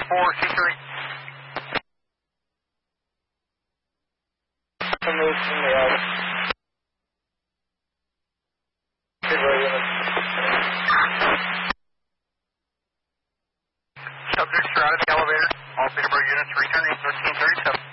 C3. Subjects are out of the elevator. All Peterborough units returning 1337.